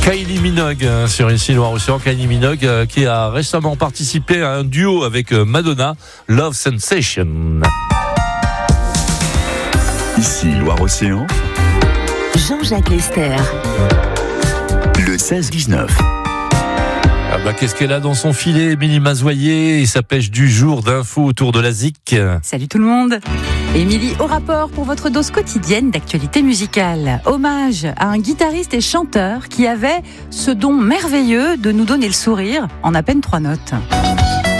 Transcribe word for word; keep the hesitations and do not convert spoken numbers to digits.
Kylie Minogue hein, sur ici Loire-Océan. Kylie Minogue euh, qui a récemment participé à un duo avec euh, Madonna, Love Sensation. Ici Loire-Océan, Jean-Jacques Lester. le seize dix-neuf. Ah bah, qu'est-ce qu'elle a dans son filet, Émilie Mazoyer, et sa pêche du jour d'infos autour de la Z I C. Salut tout le monde. Émilie au rapport pour votre dose quotidienne d'actualité musicale. Hommage à un guitariste et chanteur qui avait ce don merveilleux de nous donner le sourire en à peine trois notes.